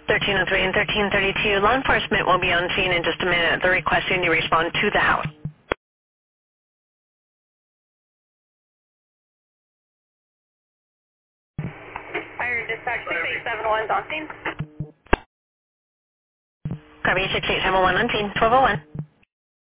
1303 and 1332. Law enforcement will be on scene in just a minute. They're requesting you respond to the house. Fire dispatch 6871 on scene. Copy 6871 on scene, 1201.